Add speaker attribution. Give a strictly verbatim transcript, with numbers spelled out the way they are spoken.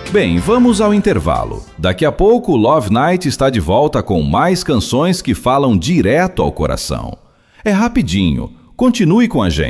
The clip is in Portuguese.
Speaker 1: Bem, vamos ao intervalo. Daqui a pouco, o Love Night está de volta com mais canções que falam direto ao coração. É rapidinho. Continue com a gente.